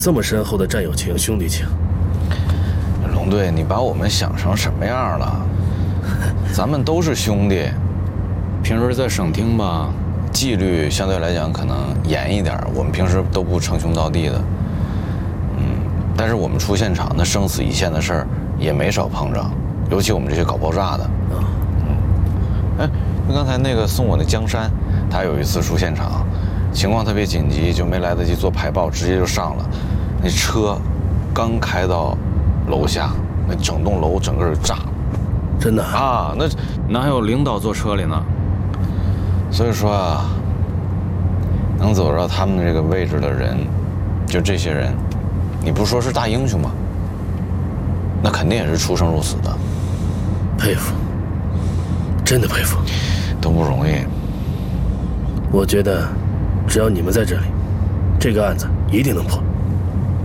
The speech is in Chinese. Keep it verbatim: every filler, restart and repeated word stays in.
这么深厚的战友情、兄弟情。 龙队，你把我们想成什么样了？咱们都是兄弟，平时在省厅吧，纪律相对来讲可能严一点，我们平时都不称兄道弟的。嗯，但是我们出现场那生死一线的事儿也没少碰着，尤其我们这些搞爆炸的。嗯，哎，那刚才那个送我那江山，他有一次出现场，情况特别紧急，就没来得及做排爆，直接就上了。那车刚开到楼下，那整栋楼整个就炸了。 真的啊？那哪有领导坐车里呢？所以说啊，能走到他们这个位置的人，就这些人，你不说是大英雄吗？那肯定也是出生入死的。 佩服，真的佩服， 都不容易。 我觉得，只要你们在这里，这个案子一定能破。